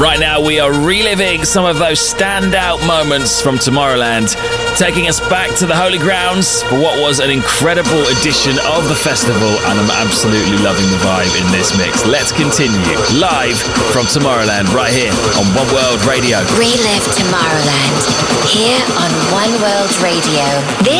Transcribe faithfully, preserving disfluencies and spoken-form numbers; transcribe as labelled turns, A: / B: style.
A: Right now we are reliving some of those standout moments from Tomorrowland, taking us back to the holy grounds for what was an incredible edition of the festival, and I'm absolutely loving the vibe in this mix. Let's continue live from Tomorrowland right here on One World Radio.
B: Relive Tomorrowland here on One World Radio. This